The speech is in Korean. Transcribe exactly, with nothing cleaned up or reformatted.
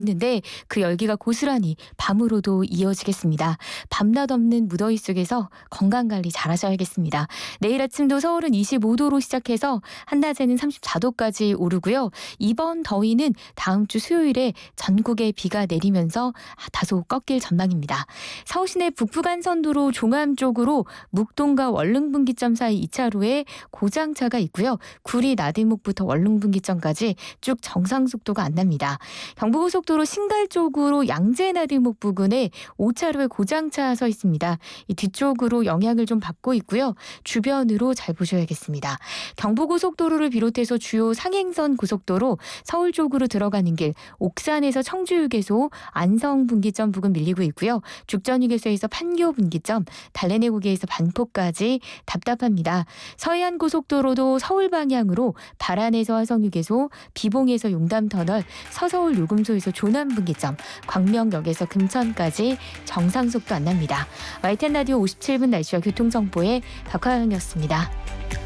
있는데 그 열기가 고스란히 밤으로도 이어지겠습니다. 밤낮 없는 무더위 속에서 건강관리 잘하셔야겠습니다. 내일 아침도 서울은 이십오 도로 시작해서 한낮에는 삼십사 도까지 오르고요. 이번 더위는 다음 주 수요일에 전국에 비가 내리면서 다소 꺾일 전망입니다. 서울 시내 북부간선도로 종암 쪽으로 묵동과 원릉분기점 사이 이 차로에 고장차가 있고요. 구리 나들목부터 원릉분기점까지 쭉 정상 속도가 안 납니다. 경부고속도로 신갈 쪽으로 양재나들목 부근에 오 차로에 고장차 서 있습니다. 이 뒤쪽으로 영향을 좀 받고 있고요. 주변으로 잘 보셔야겠습니다. 경부고속도로를 비롯해서 주요 상행선 고속도로 서울 쪽으로 들어가는 길 옥산에서 청주휴게소 안성분기점 부근 밀리고 있고요. 죽전휴게소에서 판교분기점 달래내고개에서 반포까지 답답합니다. 서해안고속도로도 서울 방향으로 발안에서 화성휴게소 비봉에서 용담터널 서서울 요금소에서 조남분기점 광명역에서 금천까지 정상 속도 안 납니다. 와이티엔 라디오 오십칠 분 날씨와 교통정보의 박화영이었습니다.